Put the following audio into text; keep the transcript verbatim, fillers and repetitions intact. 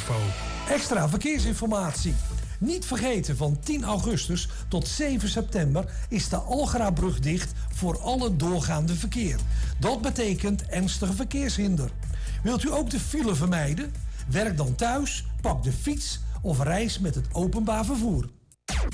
info. Extra verkeersinformatie. Niet vergeten, van tien augustus tot zeven september is de Algerabrug dicht voor alle doorgaande verkeer. Dat betekent ernstige verkeershinder. Wilt u ook de file vermijden? Werk dan thuis, pak de fiets of reis met het openbaar vervoer.